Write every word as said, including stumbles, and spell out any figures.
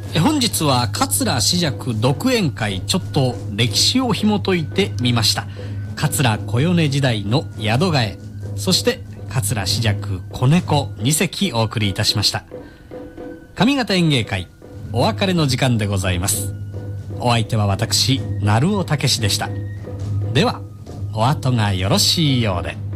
え本日は桂枝雀独演会、ちょっと歴史を紐解いてみました。桂小米時代の宿替え、そして桂枝雀子猫に席お送りいたしました。上方演芸会お別れの時間でございます。お相手は私、鳴尾武史でした。ではお後がよろしいようで。